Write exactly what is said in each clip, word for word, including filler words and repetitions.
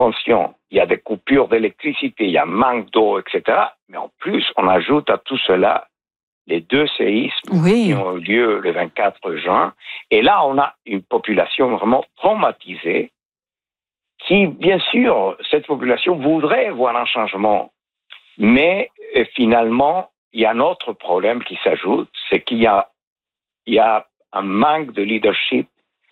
subventions, il y a des coupures d'électricité, il y a manque d'eau, et cetera. Mais en plus, on ajoute à tout cela les deux séismes oui. qui ont eu lieu le vingt-quatre juin. Et là, on a une population vraiment traumatisée qui, bien sûr, cette population voudrait voir un changement. Mais euh, finalement, il y a un autre problème qui s'ajoute, c'est qu'il y a, il y a un manque de leadership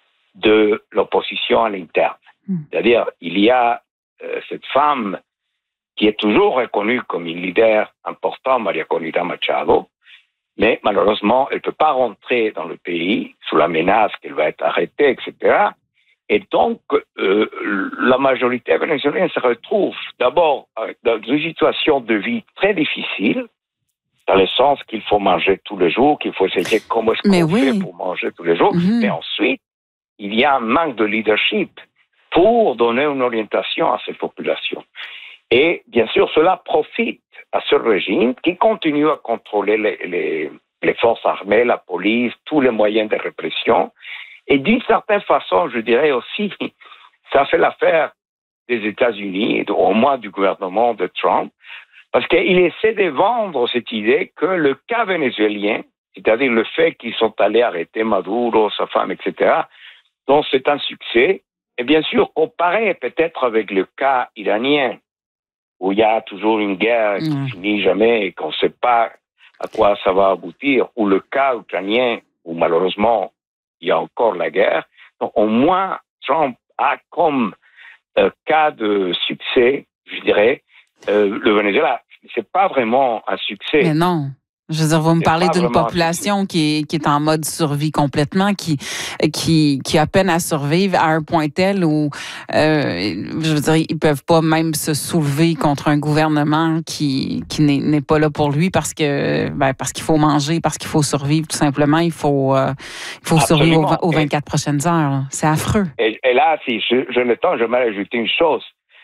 de l'opposition à l'interne. Mmh. C'est-à-dire, il y a euh, cette femme qui est toujours reconnue comme une leader important, Maria Corina Machado, mais malheureusement, elle ne peut pas rentrer dans le pays sous la menace qu'elle va être arrêtée, et cetera. Et donc, euh, la majorité vénézuélienne se retrouve d'abord dans une situation de vie très difficile, dans le sens qu'il faut manger tous les jours, qu'il faut essayer comment est-ce qu'on mais oui. fait pour manger tous les jours. Mm-hmm. Mais ensuite, il y a un manque de leadership pour donner une orientation à cette population. Et bien sûr, cela profite à ce régime qui continue à contrôler les, les, les forces armées, la police, tous les moyens de répression. Et d'une certaine façon, je dirais aussi, ça fait l'affaire des États-Unis, au moins du gouvernement de Trump, parce qu'il essaie de vendre cette idée que le cas vénézuélien, c'est-à-dire le fait qu'ils sont allés arrêter Maduro, sa femme, et cetera, donc c'est un succès. Et bien sûr, comparé peut-être avec le cas iranien, où il y a toujours une guerre qui mmh. finit jamais et qu'on ne sait pas à quoi ça va aboutir, ou le cas ukrainien, où malheureusement, il y a encore la guerre. Donc, au moins, Trump a comme euh, cas de succès, je dirais, euh, le Venezuela. C'est pas vraiment un succès. Mais non. Je veux dire, vous me parlez d'une population qui est, qui est en mode survie complètement, qui, qui, qui a peine à survivre à un point tel où, euh, je veux dire, ils peuvent pas même se soulever contre un gouvernement qui, qui n'est, n'est pas là pour lui parce que, ben, parce qu'il faut manger, parce qu'il faut survivre, tout simplement. Il faut, euh, il faut survivre aux, aux vingt-quatre et, prochaines heures. Là. C'est affreux. Et, et là, si je, je le temps, je vais ajouter une chose.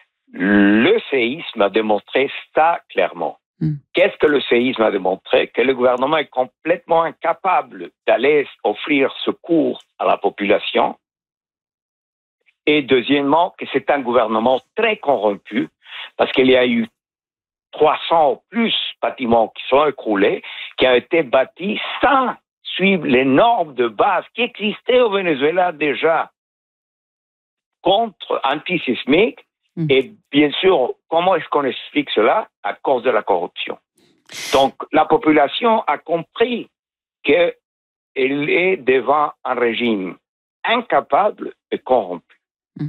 Le séisme a démontré ça clairement. Mm. Qu'est-ce que le séisme a démontré? Que le gouvernement est complètement incapable d'aller offrir secours à la population. Et deuxièmement, que c'est un gouvernement très corrompu, parce qu'il y a eu trois cents ou plus bâtiments qui sont écroulés, qui ont été bâtis sans suivre les normes de base qui existaient au Venezuela déjà contre antisismiques. Mmh. Et bien sûr, comment est-ce qu'on explique cela? À cause de la corruption. Donc, la population a compris qu'elle est devant un régime incapable et corrompu. Mmh.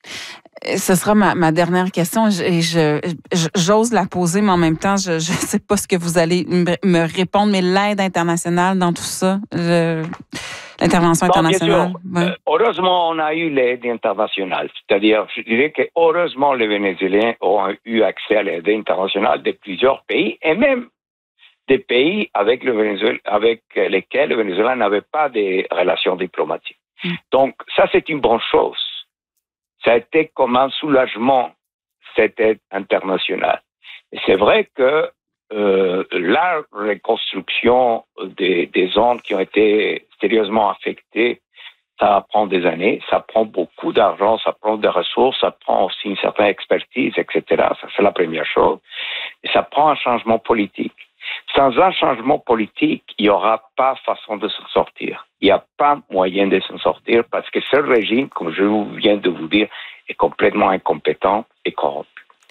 Ce sera ma, ma dernière question. Et je, je, j'ose la poser, mais en même temps, je ne sais pas ce que vous allez me répondre, mais l'aide internationale dans tout ça, je... L'intervention internationale. Bon, bien sûr. Ouais. Euh, heureusement, on a eu l'aide internationale. C'est-à-dire, je dirais que heureusement, les Vénézuéliens ont eu accès à l'aide internationale de plusieurs pays, et même des pays avec, le Venezuela, avec lesquels le Venezuela n'avait pas de relations diplomatiques. Mm. Donc, ça, c'est une bonne chose. Ça a été comme un soulagement, cette aide internationale. Et c'est vrai que Euh, la reconstruction des, des zones qui ont été sérieusement affectées, ça prend des années, ça prend beaucoup d'argent, ça prend des ressources, ça prend aussi une certaine expertise, et cetera. Ça, c'est la première chose. Et ça prend un changement politique. Sans un changement politique, il n'y aura pas façon de s'en sortir. Il n'y a pas moyen de s'en sortir parce que ce régime, comme je viens de vous dire, est complètement incompétent et corrompu.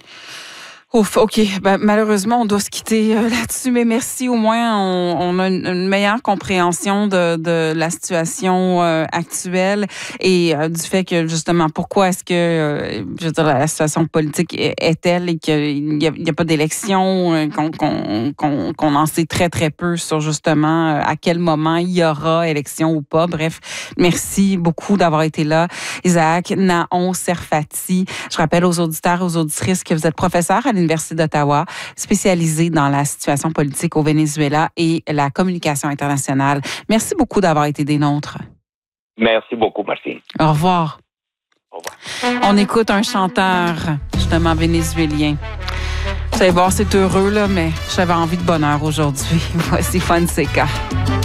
Ouf, OK. Ben, malheureusement, on doit se quitter euh, là-dessus, mais merci. Au moins, on, on a une, une meilleure compréhension de, de la situation euh, actuelle et euh, du fait que, justement, pourquoi est-ce que, euh, je veux dire, la situation politique est, est telle et qu'il n'y a, il y a pas d'élection, euh, qu'on, qu'on, qu'on, qu'on en sait très, très peu sur, justement, euh, à quel moment il y aura élection ou pas. Bref, merci beaucoup d'avoir été là. Isaac Nahon Serfati, je rappelle aux auditeurs et aux auditrices que vous êtes professeur à l'Université d'Ottawa, spécialisé dans la situation politique au Venezuela et la communication internationale. Merci beaucoup d'avoir été des nôtres. Merci beaucoup, Martine. Au revoir. Au revoir. On écoute un chanteur, justement, vénézuélien. Vous allez voir, c'est heureux, là, mais j'avais envie de bonheur aujourd'hui. Voici Fonseca.